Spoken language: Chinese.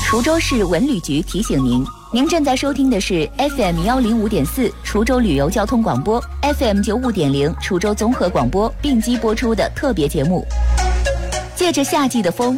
滁州市文旅局提醒您，您正在收听的是 FM105.4 滁州旅游交通广播 ，FM95.0 滁州综合广播并机播出的特别节目。借着夏季的风，